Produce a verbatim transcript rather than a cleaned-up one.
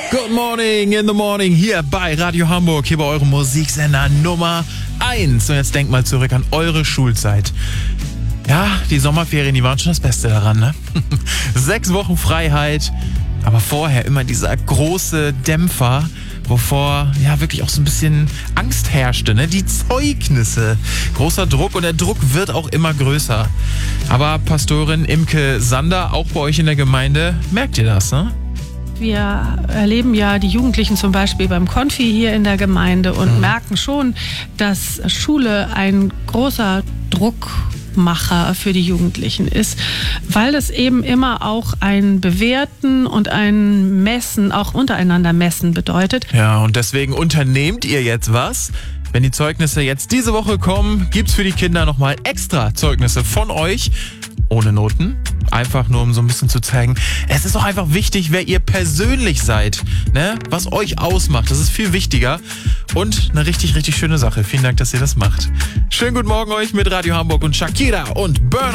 Good morning in the morning hier bei Radio Hamburg, hier bei eurem Musiksender Nummer eins. Und jetzt denkt mal zurück an eure Schulzeit. Ja, die Sommerferien, die waren schon das Beste daran, ne? Sechs Wochen Freiheit, aber vorher immer dieser große Dämpfer, wovor ja wirklich auch so ein bisschen Angst herrschte, ne? Die Zeugnisse. Großer Druck und der Druck wird auch immer größer. Aber Pastorin Imke Sander, auch bei euch in der Gemeinde, merkt ihr das, ne? Wir erleben ja die Jugendlichen zum Beispiel beim Konfi hier in der Gemeinde und mhm. merken schon, dass Schule ein großer Druckmacher für die Jugendlichen ist, weil es eben immer auch ein Bewerten und ein Messen, auch untereinander Messen bedeutet. Ja, und deswegen unternehmt ihr jetzt was. Wenn die Zeugnisse jetzt diese Woche kommen, gibt's für die Kinder nochmal extra Zeugnisse von euch. Ohne Noten. Einfach nur, um so ein bisschen zu zeigen, es ist doch einfach wichtig, wer ihr persönlich seid, ne? Was euch ausmacht. Das ist viel wichtiger und eine richtig, richtig schöne Sache. Vielen Dank, dass ihr das macht. Schönen guten Morgen euch mit Radio Hamburg und Shakira und Burner.